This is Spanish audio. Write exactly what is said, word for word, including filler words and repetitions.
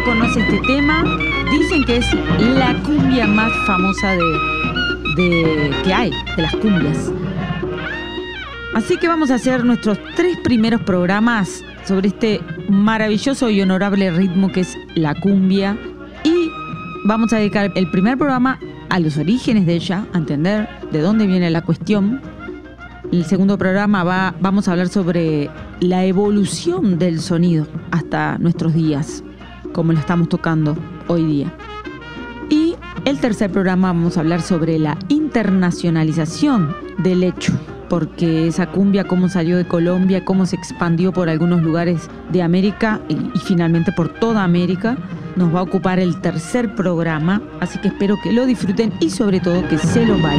no conoce este tema, dicen que es la cumbia más famosa de, de que hay, de las cumbias. Así que vamos a hacer nuestros tres primeros programas sobre este maravilloso y honorable ritmo que es la cumbia. Y vamos a dedicar el primer programa a los orígenes de ella, a entender de dónde viene la cuestión. El segundo programa va, vamos a hablar sobre la evolución del sonido hasta nuestros días, como lo estamos tocando hoy día. Y el tercer programa vamos a hablar sobre la internacionalización del hecho, porque esa cumbia, cómo salió de Colombia, cómo se expandió por algunos lugares de América y, y finalmente por toda América, nos va a ocupar el tercer programa. Así que espero que lo disfruten y sobre todo que se lo bailen.